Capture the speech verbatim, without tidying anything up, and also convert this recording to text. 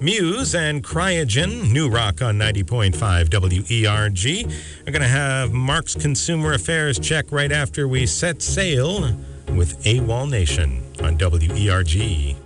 Muse and Cryogen, New Rock on ninety point five W E R G. We're going to have Mark's Consumer Affairs check right after we set sail with AWOL Nation on W E R G.